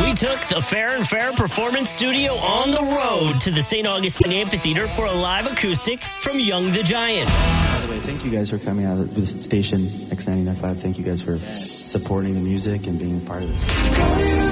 We took the Fair and Fair Performance Studio on the road to the St. Augustine Amphitheater for a live acoustic from Young the Giant. By the way, thank you guys for coming out of the station X99.5. Thank you guys for supporting the music and being a part of this.